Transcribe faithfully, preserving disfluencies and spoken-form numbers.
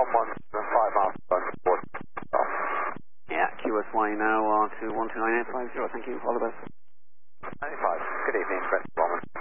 one one seven five miles per hour. Yeah, Q S Y now on to one two nine eight five zero. Thank you. All the best. ninety-five. Good evening, Brent one one.